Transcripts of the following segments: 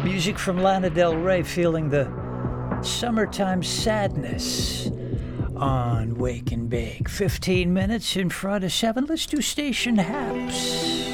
Music from Lana Del Rey, feeling the summertime sadness on Wake and Bake. 15 minutes in front of 7. Let's do station haps.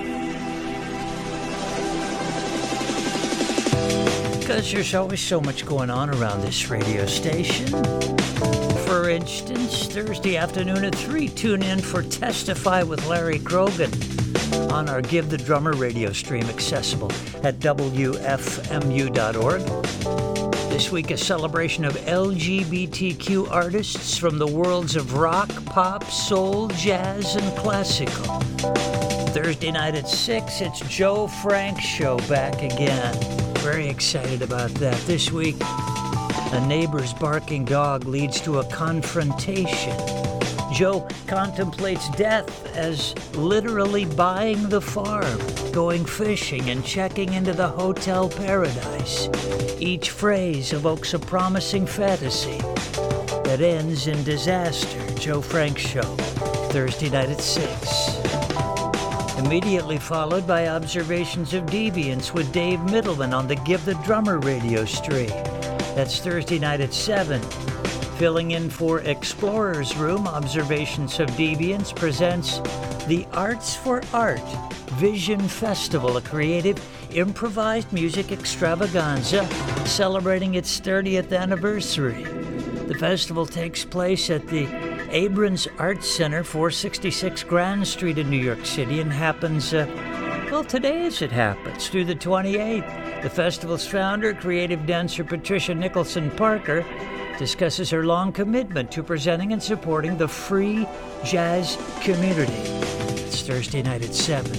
Because there's always so much going on around this radio station. For instance, Thursday afternoon at 3, tune in for Testify with Larry Grogan on our Give the Drummer radio stream, accessible at WFMU.org. This week, a celebration of LGBTQ artists from the worlds of rock, pop, soul, jazz, and classical. Thursday night at 6, it's Joe Frank Show back again. Very excited about that. This week, a neighbor's barking dog leads to a confrontation. Joe contemplates death as literally buying the farm, going fishing, and checking into the hotel paradise. Each phrase evokes a promising fantasy that ends in disaster. Joe Frank Show, Thursday night at 6. Immediately followed by Observations of Deviance with Dave Middleman on the Give the Drummer radio stream. That's Thursday night at 7. Filling in for Explorer's Room, Observations of Deviance presents the Arts for Art Vision Festival, a creative, improvised music extravaganza celebrating its 30th anniversary. The festival takes place at the Abrams Arts Center, 466 Grand Street in New York City, and happens, today as it happens, through the 28th. The festival's founder, creative dancer Patricia Nicholson Parker, discusses her long commitment to presenting and supporting the free jazz community. It's Thursday night at 7.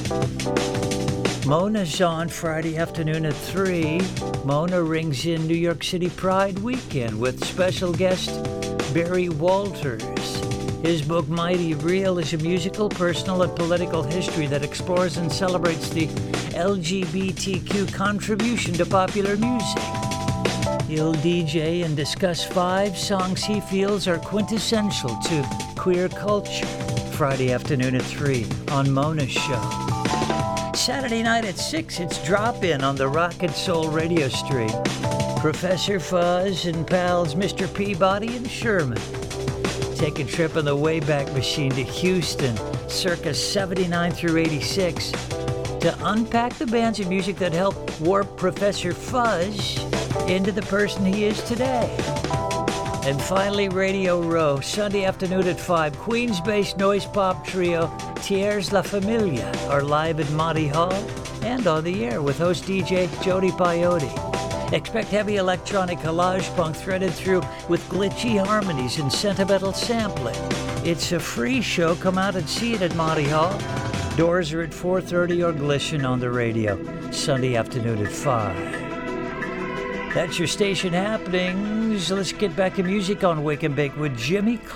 Mona's on Friday afternoon at 3. Mona rings in New York City Pride Weekend with special guest Barry Walters. His book, Mighty Real, is a musical, personal, and political history that explores and celebrates the LGBTQ contribution to popular music. He'll DJ and discuss 5 songs he feels are quintessential to queer culture. Friday afternoon at 3 on Mona's show. Saturday night at 6, it's Drop-In on the Rock and Soul radio stream. Professor Fuzz and pals Mr. Peabody and Sherman take a trip on the Wayback Machine to Houston, circa 79 through 86, to unpack the bands of music that helped warp Professor Fuzz into the person he is today. And finally, Radio Row, Sunday afternoon at 5. Queens-based noise pop trio Tiers La Familia are live at Monty Hall and on the air with host DJ Jody Piotti. Expect heavy electronic collage punk threaded through with glitchy harmonies and sentimental sampling. It's a free show. Come out and see it at Monty Hall. Doors are at 4:30 or glisten on the radio, Sunday afternoon at 5. That's your station happenings. Let's get back to music on Wake and Bake with Jimmy Clark.